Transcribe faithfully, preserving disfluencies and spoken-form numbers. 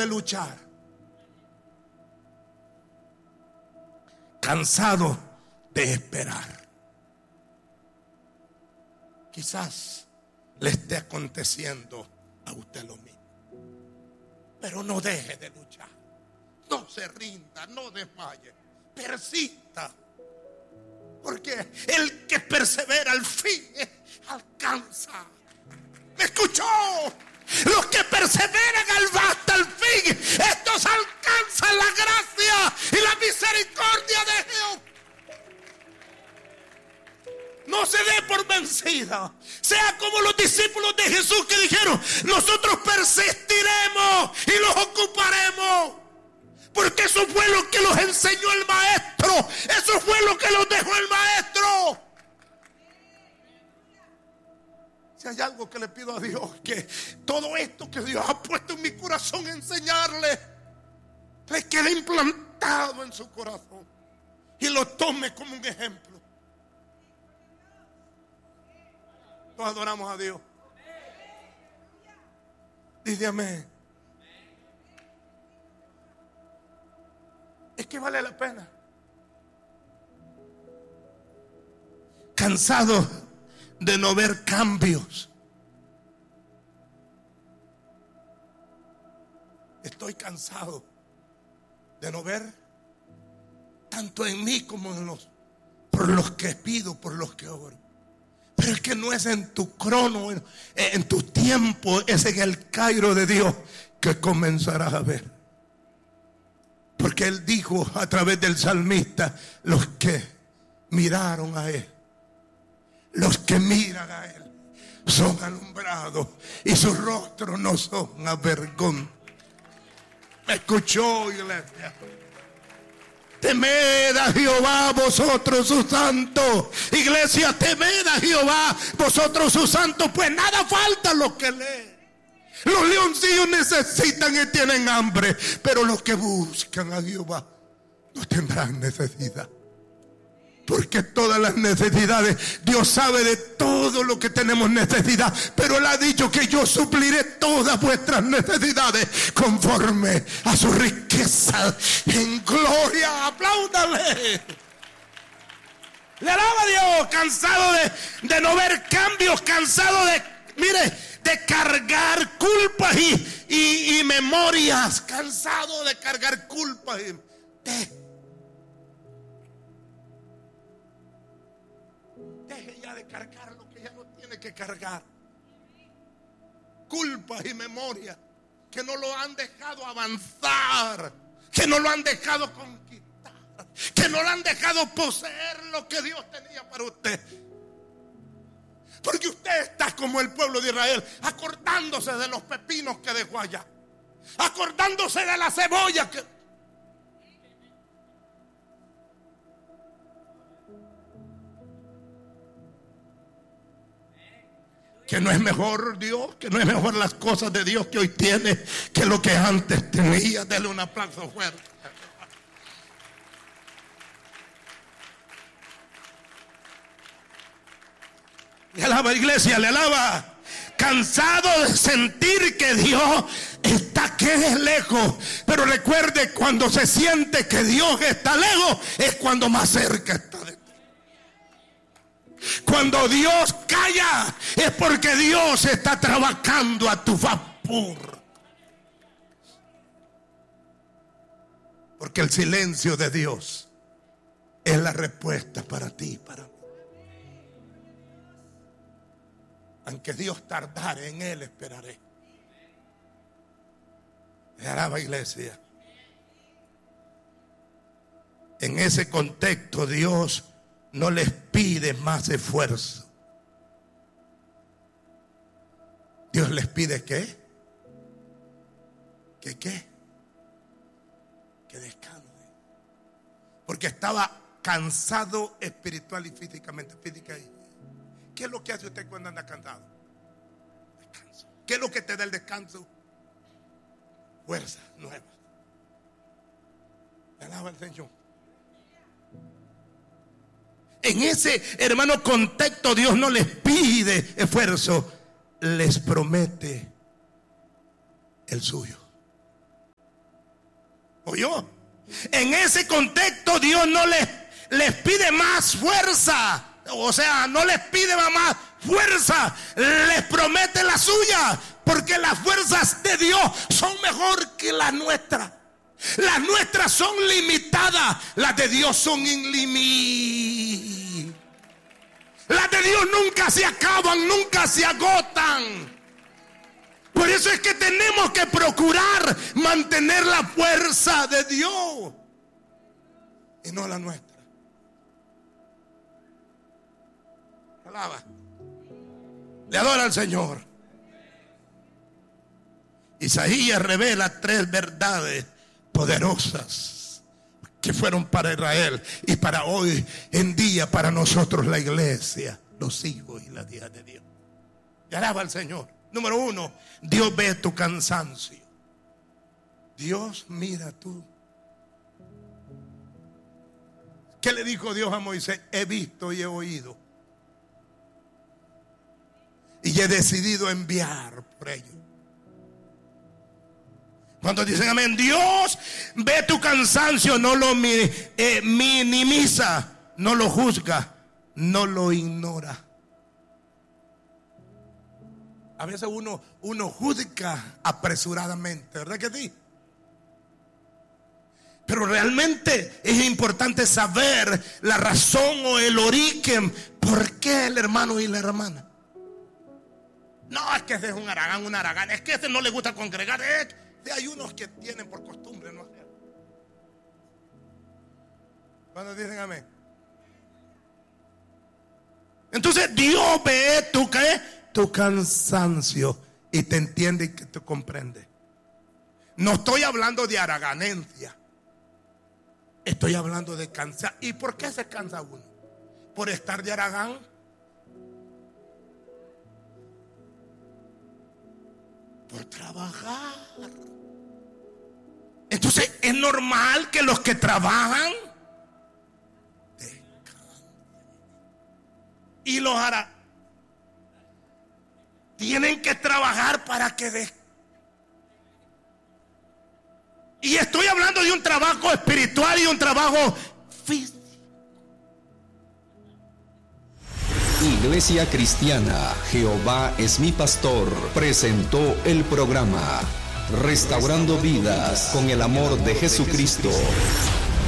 de luchar, cansado de esperar. Quizás le esté aconteciendo a usted lo mismo, pero no deje de luchar, no se rinda, no desmaye, persista, porque el que persevera al fin alcanza. ¿Me escuchó? Los que perseveran hasta el fin, estos alcanzan la gracia y la misericordia de Dios. No se dé por vencida. Sea como los discípulos de Jesús que dijeron: nosotros persistiremos y los ocuparemos. Porque eso fue lo que los enseñó el maestro. Eso fue lo que los dejó el maestro. Si hay algo que le pido a Dios, que todo esto que Dios ha puesto en mi corazón enseñarle, le quede implantado en su corazón y lo tome como un ejemplo. Nos adoramos a Dios. Dice amén. Es que vale la pena. Cansado de no ver cambios. Estoy cansado de no ver, tanto en mí como en los, por los que pido, por los que oro. Pero es que no es en tu crono, en, en tu tiempo, es en el Cairo de Dios que comenzarás a ver. Porque Él dijo a través del salmista: los que miraron a Él, los que miran a Él son alumbrados y sus rostros no son avergonzados. ¿Me escuchó, iglesia? Temed a Jehová vosotros sus santos. Iglesia, temed a Jehová vosotros sus santos, pues nada falta a los que leen. Los leoncillos necesitan y tienen hambre, pero los que buscan a Jehová no tendrán necesidad. Porque todas las necesidades, Dios sabe de todo lo que tenemos necesidad, pero Él ha dicho que yo supliré todas vuestras necesidades conforme a su riqueza en gloria. Apláudale. Le alaba a Dios. Cansado de, de no ver cambios, cansado de, mire, de cargar culpas y, y, y memorias, cansado de cargar culpas y de Deje ya de cargar lo que ya no tiene que cargar. Culpas y memorias que no lo han dejado avanzar, que no lo han dejado conquistar, que no lo han dejado poseer lo que Dios tenía para usted. Porque usted está como el pueblo de Israel, acordándose de los pepinos que dejó allá, acordándose de la cebolla que... Que no es mejor Dios, que no es mejor las cosas de Dios que hoy tiene que lo que antes tenía. Dele un aplauso fuerte. Le alaba, iglesia, le alaba. Cansado de sentir que Dios está que es lejos. Pero recuerde, cuando se siente que Dios está lejos, es cuando más cerca está de ti. Cuando Dios calla, es porque Dios está trabajando a tu favor. Porque el silencio de Dios es la respuesta para ti, para mí. Aunque Dios tardare, en Él esperaré. Me alaba, iglesia. En ese contexto, Dios no les pide más esfuerzo. Dios les pide ¿qué? ¿Qué qué? Que descansen. Porque estaba cansado espiritual y físicamente. Física. ¿Qué es lo que hace usted cuando anda cansado? Descanso. ¿Qué es lo que te da el descanso? Fuerza nueva. Me alaba el Señor. En ese, hermano, contexto, Dios no les pide esfuerzo, les promete el suyo. ¿Oyó? En ese contexto Dios no les, les pide más fuerza. O sea, no les pide más fuerza. Les promete la suya. Porque las fuerzas de Dios son mejor que las nuestras. Las nuestras son limitadas. Las de Dios son ilimitadas. Las de Dios nunca se acaban, nunca se agotan. Por eso es que tenemos que procurar mantener la fuerza de Dios y no la nuestra. Alaba. Le adora al Señor. Isaías revela tres verdades poderosas que fueron para Israel y para hoy en día para nosotros, la iglesia, los hijos y las hijas de Dios. Y alaba al Señor. Número uno, Dios ve tu cansancio. Dios mira tú. ¿Qué le dijo Dios a Moisés? He visto y he oído. Y he decidido enviar por ellos. Cuando dicen amén, Dios ve tu cansancio, no lo eh, minimiza, no lo juzga, no lo ignora. A veces uno, uno juzga apresuradamente, ¿verdad que sí? Pero realmente es importante saber la razón o el origen. ¿Por qué el hermano y la hermana? No, es que ese es un aragán, un aragán. Es que a ese no le gusta congregar. Es que hay unos que tienen por costumbre no hacer. ¿Cuándo dicen amén? Entonces Dios ve tu, ¿qué? tu cansancio y te entiende y que te comprende. No estoy hablando de haraganencia. Estoy hablando de cansar. ¿Y por qué se cansa uno? ¿Por estar de haragán? Por trabajar. Entonces es normal que los que trabajan descansen. Y los hará tienen que trabajar para que descansen. Y estoy hablando de un trabajo espiritual y un trabajo físico. Iglesia Cristiana Jehová es mi pastor presentó el programa Restaurando Vidas con el amor de Jesucristo.